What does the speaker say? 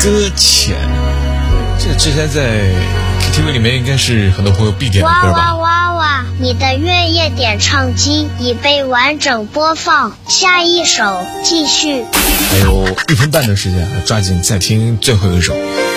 搁浅，这之前在 KTV 里面应该是很多朋友必点的歌吧。 哇哇哇哇，你的月夜点唱机已被完整播放，下一首继续。 还有1分半的时间，抓紧再听最后一首。